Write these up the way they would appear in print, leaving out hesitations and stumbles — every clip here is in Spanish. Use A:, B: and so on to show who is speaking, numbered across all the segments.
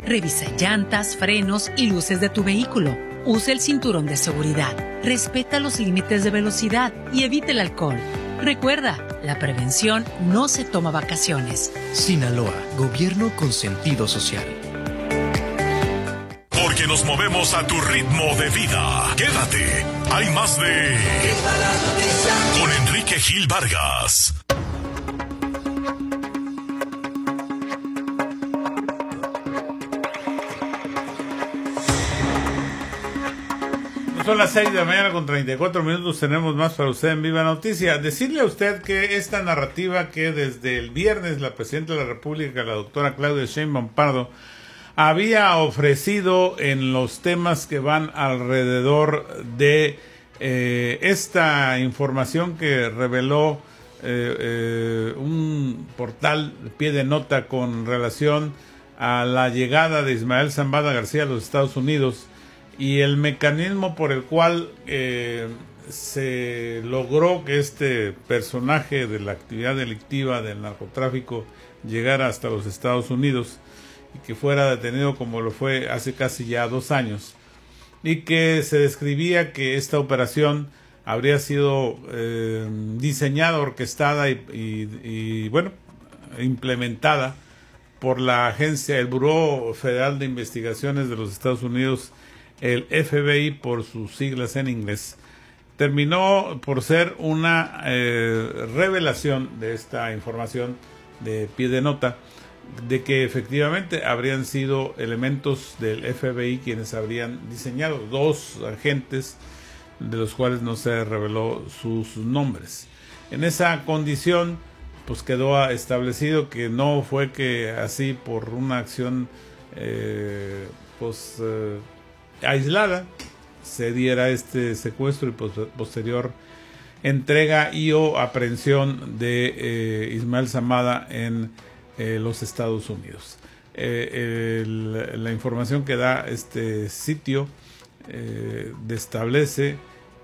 A: Revisa llantas, frenos y luces de tu vehículo. Usa el cinturón de seguridad. Respeta los límites de velocidad y evita el alcohol. Recuerda, la prevención no se toma vacaciones.
B: Sinaloa, gobierno con sentido social.
C: Porque nos movemos a tu ritmo de vida. Quédate. Hay más de... Con Enrique Gil Vargas.
D: Son las 6 de la mañana con 34 minutos. Tenemos más para usted en Viva Noticia. Decirle a usted que esta narrativa que desde el viernes la Presidenta de la República, la doctora Claudia Sheinbaum Pardo, había ofrecido en los temas que van alrededor de esta información que reveló un portal pie de nota con relación a la llegada de Ismael Zambada García a los Estados Unidos y el mecanismo por el cual se logró que este personaje de la actividad delictiva del narcotráfico llegara hasta los Estados Unidos y que fuera detenido como lo fue hace casi ya 2 años, y que se describía que esta operación habría sido diseñada, orquestada y bueno, implementada por la agencia, el Buró Federal de Investigaciones de los Estados Unidos, el FBI por sus siglas en inglés. Terminó por ser una revelación de esta información de pie de nota, de que efectivamente habrían sido elementos del FBI quienes habrían diseñado, 2 agentes de los cuales no se reveló sus nombres. En esa condición pues quedó establecido que no fue que así por una acción aislada se diera este secuestro y posterior entrega y o aprehensión de Ismael Zambada en los Estados Unidos. La información que da este sitio establece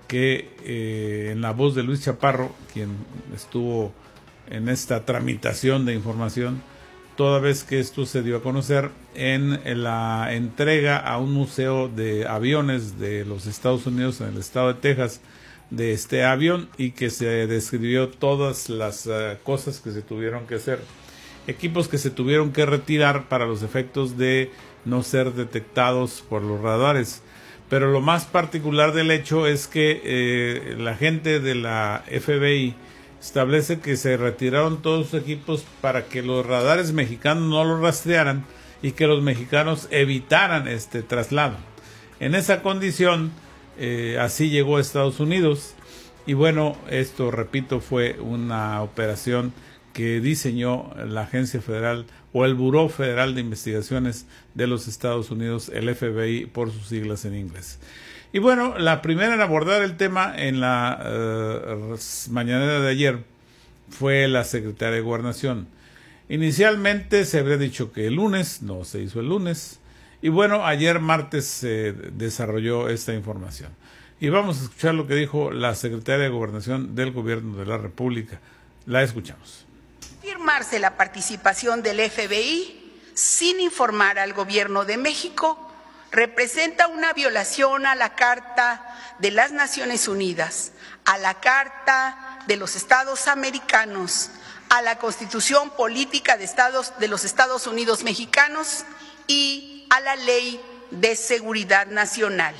D: que en la voz de Luis Chaparro, quien estuvo en esta tramitación de información, toda vez que esto se dio a conocer en la entrega a un museo de aviones de los Estados Unidos en el estado de Texas de este avión, y que se describió todas las cosas que se tuvieron que hacer, equipos que se tuvieron que retirar para los efectos de no ser detectados por los radares. Pero lo más particular del hecho es que la gente de la FBI establece que se retiraron todos los equipos para que los radares mexicanos no los rastrearan y que los mexicanos evitaran este traslado. En esa condición, así llegó a Estados Unidos, y bueno, esto, repito, fue una operación que diseñó la Agencia Federal o el Buró Federal de Investigaciones de los Estados Unidos, el FBI por sus siglas en inglés. Y bueno, la primera en abordar el tema en la mañanera de ayer fue la secretaria de Gobernación. Inicialmente se habría dicho que el lunes, no se hizo el lunes, y bueno, ayer martes se desarrolló esta información. Y vamos a escuchar lo que dijo la secretaria de Gobernación del Gobierno de la República. La escuchamos.
E: Firmarse la participación del FBI sin informar al Gobierno de México representa una violación a la Carta de las Naciones Unidas, a la Carta de los Estados Americanos, a la Constitución Política de los Estados Unidos Mexicanos y a la Ley de Seguridad Nacional.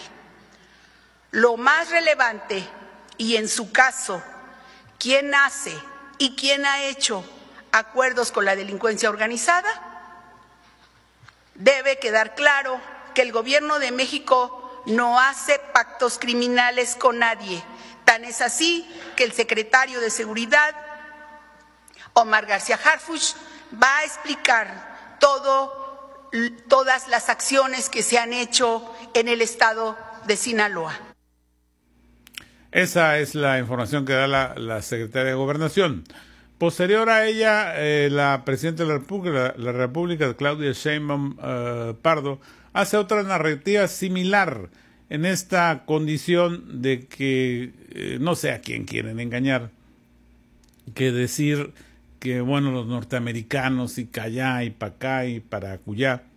E: Lo más relevante, y en su caso, ¿quién hace y quién ha hecho acuerdos con la delincuencia organizada? Debe quedar claro que el Gobierno de México no hace pactos criminales con nadie. Tan es así que el secretario de Seguridad, Omar García Harfuch, va a explicar todas las acciones que se han hecho en el estado de Sinaloa.
D: Esa es la información que da la secretaria de Gobernación. Posterior a ella, la presidenta de la República, Claudia Sheinbaum Pardo, hace otra narrativa similar en esta condición de que no sé a quién quieren engañar, que decir que bueno, los norteamericanos y para allá y para acá y para acullá,